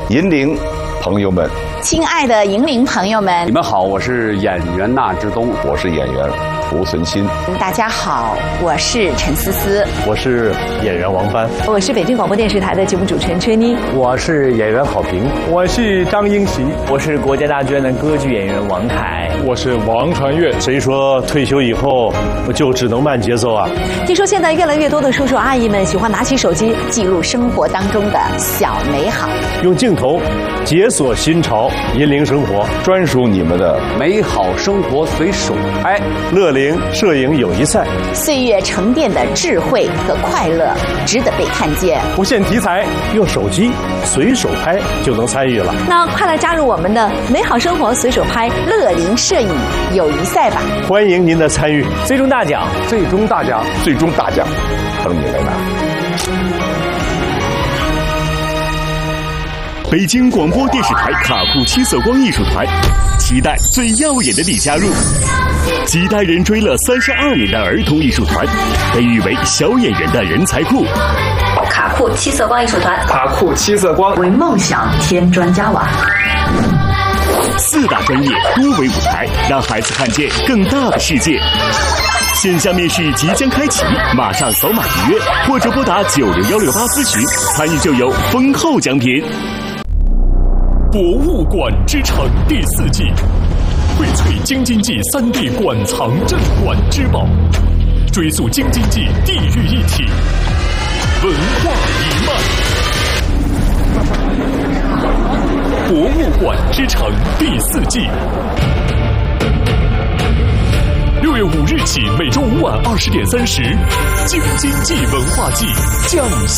引领朋友们， 亲爱的引领朋友们， 你们好，我是演员纳之东， 我是演员胡存新。 大家好，我是陈思思， 我是演员王帆， 我是北京广播电视台的节目主持人崔妮， 我是演员郝平， 我是张英奇， 我是国家大剧院的歌剧演员王凯， 我是王传岳。 谁说退休以后就只能慢节奏啊？ 听说现在越来越多的叔叔阿姨们喜欢拿起手机记录生活当中的小美好， 用镜头解锁新潮，引领生活， 专属你们的美好生活随手拍。 乐龄摄影友谊赛， 岁月沉淀的智慧和快乐值得被看见。 不限题材， 用手机随手拍就能参与了。 那快来加入我们的美好生活随手拍乐龄摄影友谊赛吧！ 欢迎您的参与， 最终大奖， 最终大奖， 最终大奖，等你来拿。 北京广播电视台卡库七色光艺术团，期待最耀眼的你加入。几代人追了32年的儿童艺术团，被誉为小演员的人才库。 卡库七色光艺术团， 卡库七色光为梦想添砖加瓦。 4大专业多维舞台，让孩子看见更大的世界。线下面试即将开启，马上扫码预约，或者拨打90168咨询，参与就有丰厚奖品。 博物馆之城第4季，荟萃京津冀3D 馆藏镇馆之宝，追溯京津冀地域一体，文化一脉。博物馆之城第4季，6月5日起，每周5晚20点30，京津冀文化季降